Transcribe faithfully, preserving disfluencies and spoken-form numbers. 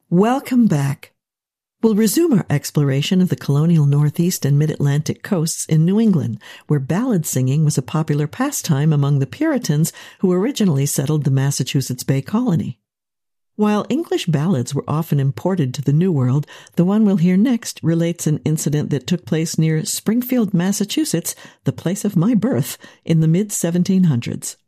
Welcome back. We'll resume our exploration of the colonial Northeast and Mid-Atlantic coasts in New England, where ballad singing was a popular pastime among the Puritans who originally settled the Massachusetts Bay Colony. While English ballads were often imported to the New World, the one we'll hear next relates an incident that took place near Springfield, Massachusetts, the place of my birth, in the mid seventeen hundreds.